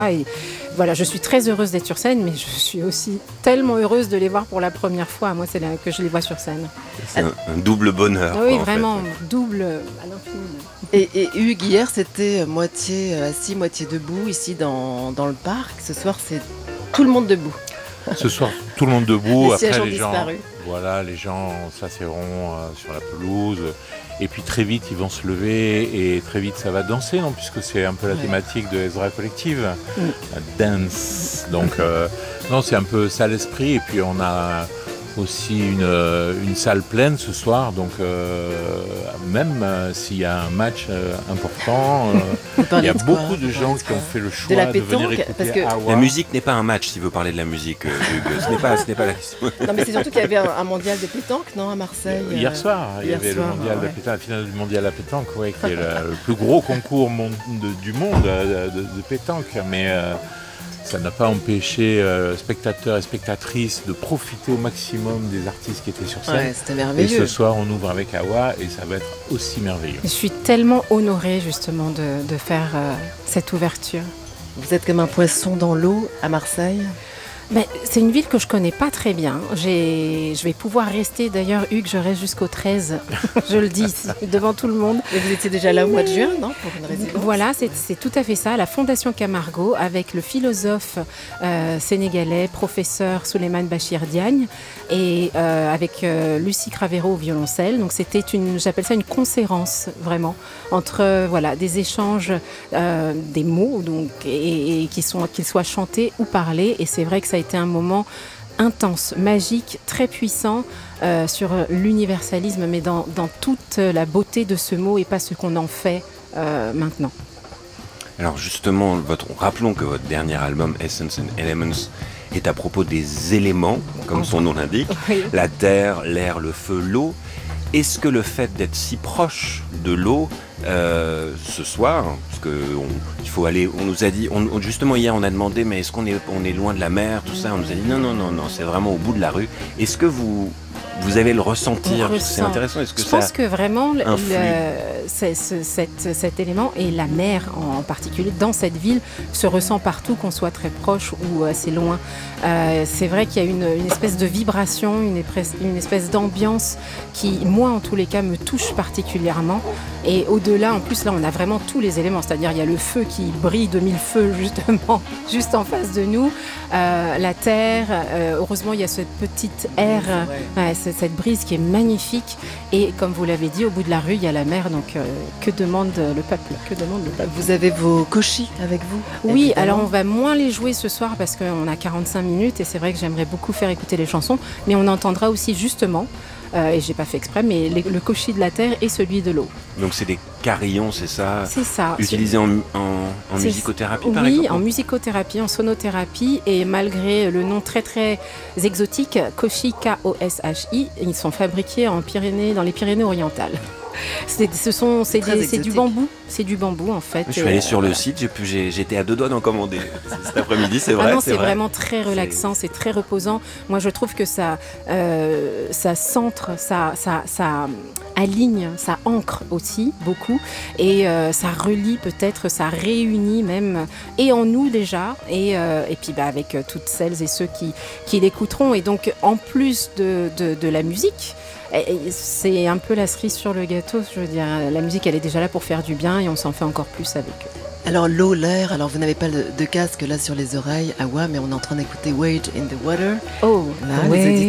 Et voilà, je suis très heureuse d'être sur scène, mais je suis aussi tellement heureuse de les voir pour la première fois. Moi, c'est là que je les vois sur scène. C'est un double bonheur. Oui, quoi, vraiment, en fait. double à l'infini. Et Hugues, hier, c'était moitié assis, moitié debout, ici dans le parc. Ce soir, c'est tout le monde debout. Ce soir, tout le monde debout. Les sièges Après, ont disparu. Voilà, les gens s'asserront sur la pelouse. Et puis très vite, ils vont se lever et très vite, ça va danser, non, puisque c'est un peu la thématique de Ezra Collective, la dance. Donc, non, c'est un peu ça l'esprit. Et puis, on a aussi une salle pleine ce soir. Donc, même s'il y a un match important, il y a beaucoup de gens qui ont fait le choix de venir écouter parce que Hawa. La musique n'est pas un match, si vous parlez de la musique, Hugues. Ce n'est pas la question. Non, mais c'est surtout qu'il y avait un mondial de pétanque, non, à Marseille. Hier soir, il y avait le mondial de pétanque, la finale du mondial à pétanque, qui est le plus gros concours du monde de pétanque. Mais ça n'a pas empêché spectateurs et spectatrices de profiter au maximum des artistes qui étaient sur scène. Ouais, c'était Et merveilleux. ce soir, on ouvre avec Hawa et ça va être aussi merveilleux. Je suis tellement honorée justement de faire cette ouverture. Vous êtes comme un poisson dans l'eau à Marseille. Ben, c'est une ville que je connais pas très bien. Je vais pouvoir rester, d'ailleurs, Hugues, je reste jusqu'au 13, je le dis ici, devant tout le monde. Et vous étiez déjà là au mois de juin, non, pour une résidence. Voilà, c'est tout à fait ça, la Fondation Camargo, avec le philosophe sénégalais, professeur Souleymane Bachir Diagne, et avec Lucie Cravero au violoncelle. Donc c'était j'appelle ça une conférence, vraiment, entre des échanges, des mots, donc, et qu'ils soient chantés ou parlés. Et c'est vrai que ça a été un moment intense, magique, très puissant sur l'universalisme, mais dans toute la beauté de ce mot et pas ce qu'on en fait maintenant. Alors justement, rappelons que votre dernier album, Essence and Elements, est à propos des éléments, comme son nom l'indique, Oui. la terre, l'air, le feu, l'eau. Est-ce que le fait d'être si proche de l'eau ce soir, parce que il faut aller, on nous a dit, justement hier on a demandé, mais est-ce qu'on est loin de la mer, tout ça, on nous a dit non, c'est vraiment au bout de la rue. Est-ce que vous allez le ressentir? C'est intéressant. Est-ce que je pense que vraiment cet élément et la mer en particulier dans cette ville se ressent partout, qu'on soit très proche ou assez loin. C'est vrai qu'il y a une espèce de vibration, une espèce d'ambiance qui, moi en tous les cas, me touche particulièrement. Et au-delà, en plus là on a vraiment tous les éléments, c'est-à-dire il y a le feu qui brille de mille feux justement juste en face de nous, la terre, heureusement il y a ce petit air, cette brise qui est magnifique, et comme vous l'avez dit, au bout de la rue il y a la mer, donc que demande le peuple, Vous avez vos kochis avec vous? Oui, évidemment. alors on va moins les jouer ce soir parce qu'on a 45 minutes et c'est vrai que j'aimerais beaucoup faire écouter les chansons, mais on entendra aussi justement, et j'ai pas fait exprès, mais le kochi de la terre et celui de l'eau. Donc c'est des carillons, c'est ça? C'est ça. Utilisés en musicothérapie, par Oui, exemple? en musicothérapie, en sonothérapie, et malgré le nom très très exotique, koshi, K-O-S-H-I, ils sont fabriqués dans les Pyrénées-Orientales. C'est du bambou, en fait. Je suis allé sur le site, j'étais à 2 doigts d'en commander cet après-midi, c'est vrai. C'est vraiment très relaxant, c'est très reposant. Moi, je trouve que ça centre, ça aligne, ça ancre aussi beaucoup, et ça relie peut-être, ça réunit même, et en nous déjà, et puis avec toutes celles et ceux qui l'écouteront. Et donc, en plus de la musique, c'est un peu la cerise sur le gâteau, je veux dire. La musique, elle est déjà là pour faire du bien et on s'en fait encore plus avec eux. Alors l'eau, l'air, alors vous n'avez pas de casque là sur les oreilles, Hawa, mais on est en train d'écouter Wade in the Water. Oh, Là, les